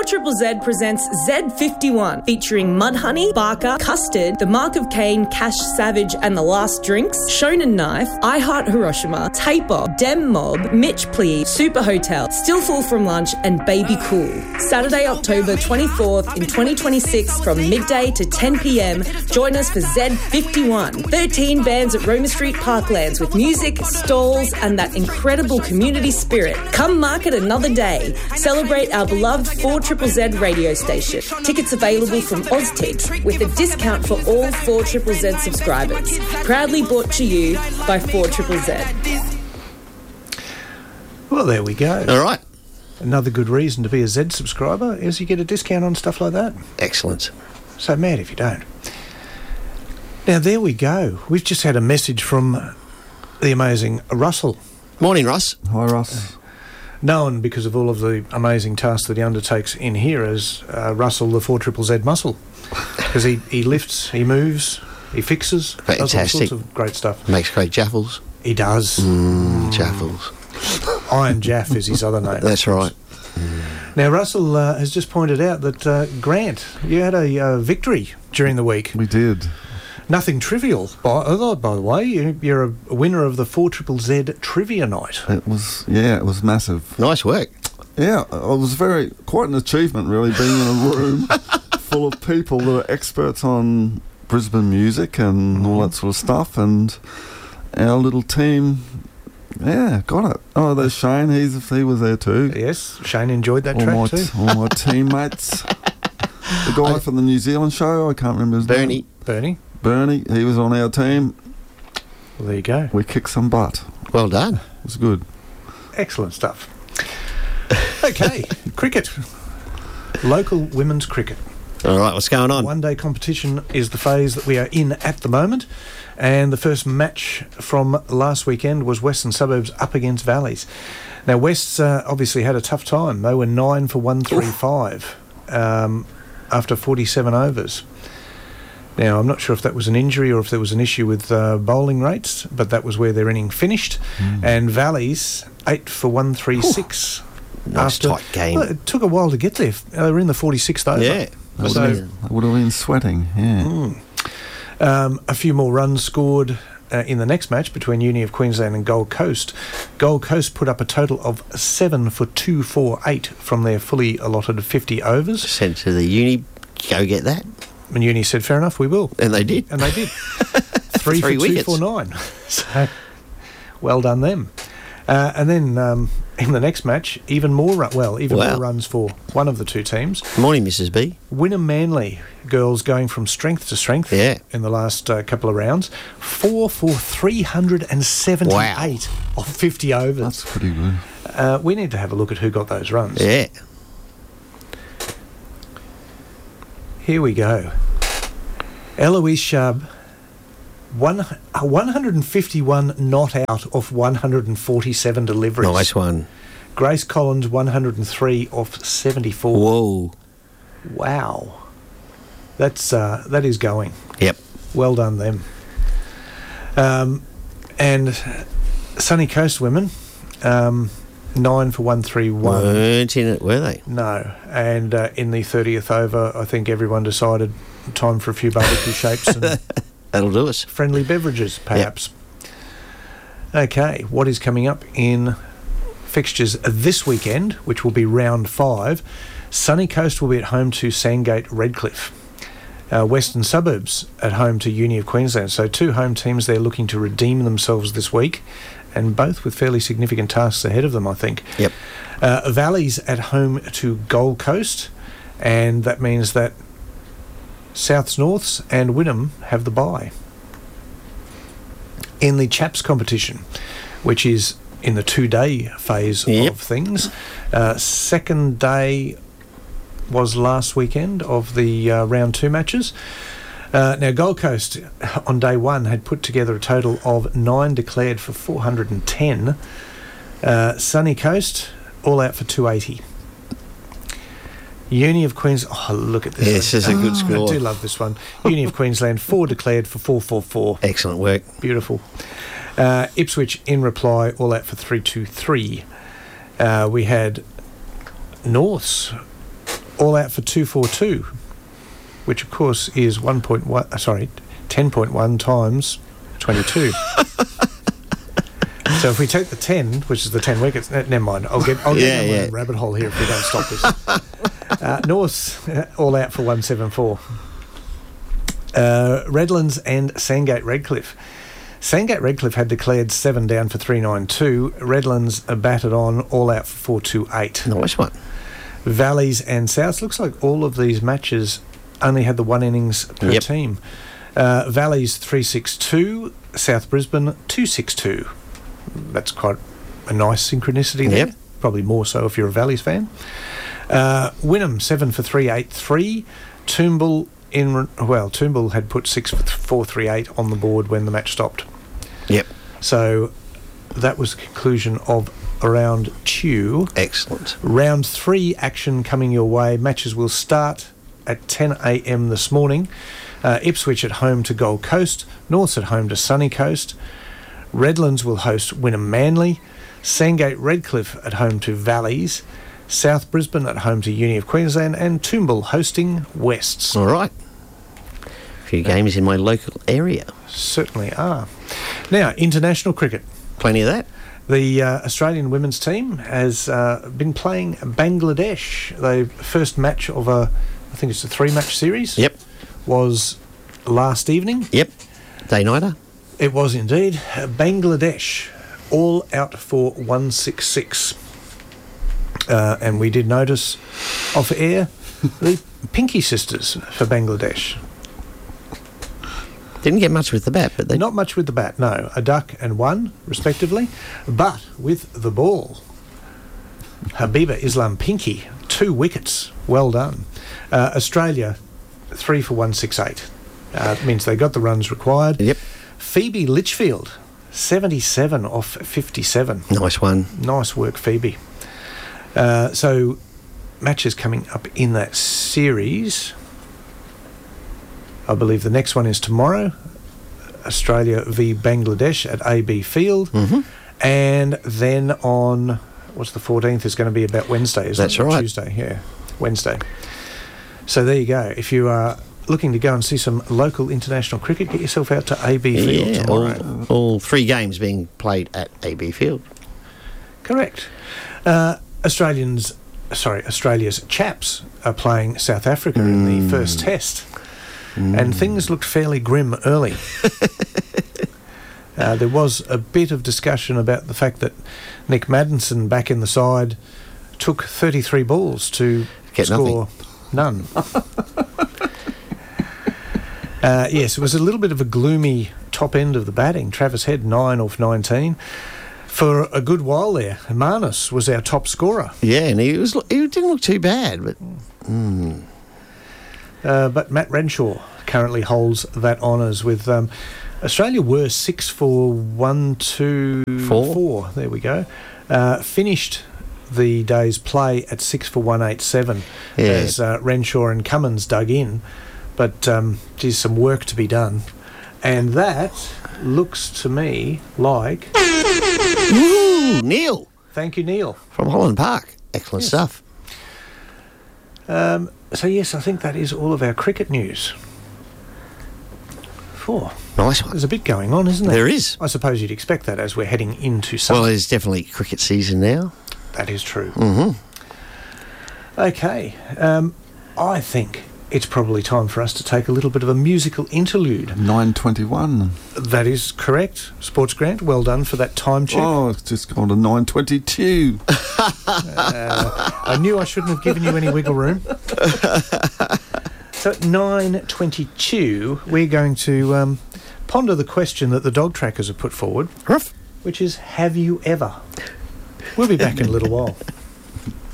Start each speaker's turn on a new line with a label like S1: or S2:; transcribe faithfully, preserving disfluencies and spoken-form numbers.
S1: four Z presents Z fifty-one, featuring Mudhoney, Barker, Custard, The Mark of Cain, Cash Savage and The Last Drinks, Shonen Knife, I Heart Hiroshima, Taper, Dem Mob, Mitch Plea, Super Hotel, Still Full from Lunch and Baby Cool. Saturday, October twenty-fourth in twenty twenty-six from midday to ten p.m. Join us for Z fifty-one. thirteen bands at Roma Street Parklands with music, stalls and that incredible community spirit. Come mark it another day. Celebrate our beloved four Z Z radio station. Tickets available from Oztix with a discount for all four Z Z subscribers. Proudly brought to you by four Z Z.
S2: Well, there we go.
S3: All right.
S2: Another good reason to be a Z subscriber is you get a discount on stuff like that.
S3: Excellent.
S2: So mad if you don't. Now, there we go. We've just had a message from the amazing Russell.
S3: Morning, Russ.
S4: Hi, Russ.
S2: Known because of all of the amazing tasks that he undertakes in here as uh, Russell the four Z Z muscle. Because he, he lifts, he moves, he fixes,
S3: Fantastic.
S2: does all sorts of great stuff.
S3: Makes great jaffles.
S2: He does.
S3: Mm, jaffles.
S2: Iron Jaff is his other name.
S3: That's right.
S2: Now, Russell uh, has just pointed out that, uh, Grant, you had a uh, victory during the week.
S4: We did.
S2: Nothing trivial, by, by the way. You, you're a winner of the four Z Z Trivia Night.
S4: It was, yeah, it was massive.
S3: Nice work.
S4: Yeah, it was very, quite an achievement, really, being in a room full of people that are experts on Brisbane music and all that sort of stuff, and our little team, yeah, got it. Oh, there's Shane, he's, he was there too.
S2: Yes, Shane enjoyed that
S4: all
S2: track
S4: my,
S2: too.
S4: All my teammates. The guy
S3: I,
S4: from the New Zealand show, I can't remember his
S3: Bernie.
S4: name.
S2: Bernie.
S4: Bernie, he was on our team.
S2: Well, there you go.
S4: We kicked some butt.
S3: Well done.
S4: It was good.
S2: Excellent stuff. Okay, cricket. Local women's cricket.
S3: All right, what's going on?
S2: One-day competition is the phase that we are in at the moment, and the first match from last weekend was Western Suburbs up against Valleys. Now, Wests uh, obviously had a tough time. They were nine for one thirty-five um, after forty-seven overs. Now, I'm not sure if that was an injury or if there was an issue with uh, bowling rates, but that was where their inning finished. Mm. And Valleys, eight for one thirty-six.
S3: Nice
S2: after,
S3: tight game.
S2: Well, it took a while to get there. They were in the forty-sixth over.
S3: Yeah.
S4: Would
S2: So,
S4: have been, would have been sweating, yeah.
S2: Mm. Um, a few more runs scored uh, in the next match between Uni of Queensland and Gold Coast. Gold Coast put up a total of seven for two forty-eight from their fully allotted fifty overs.
S3: Sent to the uni, go get that.
S2: And Uni said, fair enough, we will.
S3: And they did.
S2: And they did. Three,
S3: Three
S2: for
S3: wickets.
S2: two forty-nine. So, well done them. Uh, and then um, in the next match, even more run- well, even
S3: Wow.
S2: more runs for one of the two teams.
S3: Morning, Missus B.
S2: Wynnum Manly girls going from strength to strength
S3: Yeah.
S2: in the last uh, couple of rounds. Four for three hundred seventy-eight
S3: Wow.
S2: of fifty overs.
S4: That's pretty good.
S2: Uh, we need to have a look at who got those runs.
S3: Yeah.
S2: Here we go. Eloise Sharp, one, uh, one hundred fifty-one not out of one hundred forty-seven deliveries.
S3: Nice one.
S2: Grace Collins, one hundred three off seventy-four.
S3: Whoa.
S2: Wow. That's uh, that is going.
S3: Yep.
S2: Well done them. Um, and Sunny Coast women, um, nine for one three one.
S3: Weren't in it, were they?
S2: No. And uh, in the thirtieth over, I think everyone decided time for a few barbecue shapes and
S3: That'll do us.
S2: friendly beverages, perhaps. Yep. Okay, what is coming up in fixtures this weekend, which will be round five? Sunny Coast will be at home to Sandgate Redcliffe. Uh, Western Suburbs at home to Uni of Queensland. So two home teams there looking to redeem themselves this week, and both with fairly significant tasks ahead of them, I think.
S3: Yep.
S2: Uh, Valleys at home to Gold Coast, and that means that Souths, Norths and Wynnum have the bye. In the Chaps competition, which is in the two-day phase
S3: Yep.
S2: of things, uh, second day was last weekend of the uh, round two matches. Uh, now, Gold Coast on day one had put together a total of nine declared for four hundred ten. Uh, Sunny Coast, all out for two eighty. Uni of Queensland, oh, look at this.
S3: Yes,
S2: one.
S3: it's a good
S2: Oh,
S3: score.
S2: I do love this one. Uni of Queensland, four declared for four forty-four.
S3: Excellent work.
S2: Beautiful. Uh, Ipswich in reply, all out for three two three. Uh, we had Norths all out for two forty-two, which of course is one point one. Uh, sorry, ten point one times twenty-two. So if we take the ten, which is the ten wickets, ne- never mind. I'll get I'll get
S3: Yeah,
S2: down
S3: yeah.
S2: a rabbit hole here if we don't stop this. uh, North uh, all out for one seventy-four. Uh, Redlands and Sandgate Redcliffe. Sandgate Redcliffe had declared seven down for three ninety-two. Redlands uh, batted on all out for four twenty-eight.
S3: Nice one.
S2: Valleys and Souths. Looks like all of these matches only had the one innings per
S3: Yep.
S2: team. Uh, Valleys three sixty-two. South Brisbane two sixty-two. That's quite a nice synchronicity there.
S3: Yep.
S2: Probably more so if you're a Valleys fan. Uh, Wynnum seven for three eighty-three. Toombul in well, Toombul had put six for four thirty-eight on the board when the match stopped.
S3: Yep.
S2: So that was the conclusion of round two.
S3: Excellent.
S2: Round three action coming your way. Matches will start at ten a.m. this morning. Uh, Ipswich at home to Gold Coast. Norths at home to Sunny Coast. Redlands will host Wynnum Manly. Sandgate Redcliffe at home to Valleys. South Brisbane at home to Uni of Queensland. And Toombul hosting Wests.
S3: All right. A few games in my local area.
S2: Certainly are. Now, international cricket.
S3: Plenty of that.
S2: The uh, Australian women's team has uh, been playing Bangladesh. The first match of a, I think it's a three-match series.
S3: Yep.
S2: Was last evening.
S3: Yep. Day-nighter.
S2: It was indeed. Bangladesh all out for one sixty-six. Uh, and we did notice off air the Pinky sisters for Bangladesh.
S3: Didn't get much with the bat, but they...
S2: Not much with the bat, no. A duck and one, respectively. But with the ball, Habiba Islam Pinky, two wickets. Well done. Uh, Australia, three for one sixty-eight. Uh, means they got the runs required.
S3: Yep.
S2: Phoebe Litchfield, seventy-seven off fifty-seven.
S3: Nice one.
S2: Nice work, Phoebe. Uh, so, matches coming up in that series. I believe the next one is tomorrow. Australia v Bangladesh at A B Field.
S3: Mm-hmm.
S2: And then on, what's the fourteenth, is going to be about Wednesday, isn't
S3: That's
S2: it?
S3: right.
S2: Tuesday, yeah. Wednesday. So there you go. If you are looking to go and see some local international cricket, get yourself out to A B Field
S3: Yeah,
S2: tomorrow.
S3: all, all three games being played at A B Field.
S2: Correct. Uh, Australians, sorry, Australia's chaps are playing South Africa in the first test, and things looked fairly grim early. uh, there was a bit of discussion about the fact that Nick Maddinson, back in the side, took thirty-three balls to
S3: Get
S2: score none. uh, yes, it was a little bit of a gloomy top end of the batting. Travis Head, nine off nineteen. For a good while there, Marnus was our top scorer.
S3: Yeah, and he was he didn't look too bad, but
S2: Uh, but Matt Renshaw currently holds that honours with um, Australia were six for one, two,
S3: Four.
S2: four. There we go. Uh, finished the day's play at six for one eight seven
S3: Yeah.
S2: as uh, Renshaw and Cummins dug in. But um, there's some work to be done, and that looks to me like.
S3: Ooh, Neil
S2: Thank you, Neil.
S3: from Holland Park. Excellent
S2: Yes.
S3: stuff.
S2: Um, so yes, I think that is all of our cricket news. Four.
S3: Nice one.
S2: There's a bit going on, isn't there?
S3: There is.
S2: I suppose you'd expect that as we're heading into summer.
S3: Well, it's definitely cricket season now.
S2: That is true.
S3: Mm-hmm.
S2: Okay. Um, I think it's probably time for us to take a little bit of a musical interlude.
S4: nine twenty-one.
S2: That is correct. Sports Grant, well done for that time check.
S4: Oh, it's just gone to nine twenty-two.
S2: Uh, I knew I shouldn't have given you any wiggle room. So at nine twenty-two, we're going to um, ponder the question that the dog trackers have put forward,
S3: Ruff.
S2: which is, have you ever? We'll be back in a little while.